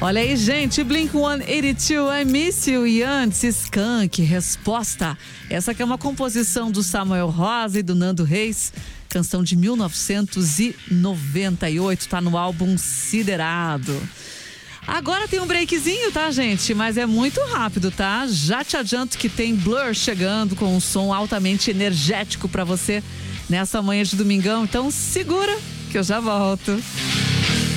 Olha aí, gente, Blink-182, I Miss You, e antes, Skank, Resposta. Essa que é uma composição do Samuel Rosa e do Nando Reis, canção de 1998, tá no álbum Siderado. Agora tem um breakzinho, tá, gente? Mas é muito rápido, tá? Já te adianto que tem Blur chegando com um som altamente energético pra você nessa manhã de domingão. Então segura que eu já volto.